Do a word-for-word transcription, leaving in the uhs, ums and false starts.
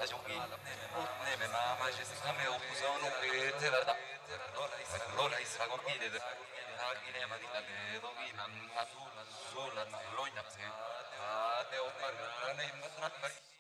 giochi ne me ma ma ci sta me opusano che te la da allora i sagoni de agine ma di la de dogi nan ma tu la sola na loina se a te o parane